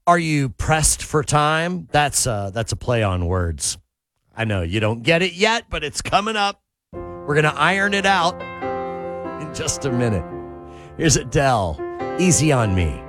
Are you pressed for time? That's a play on words. I know you don't get it yet, but it's coming up. We're going to iron it out in just a minute. Here's Adele, Easy on Me.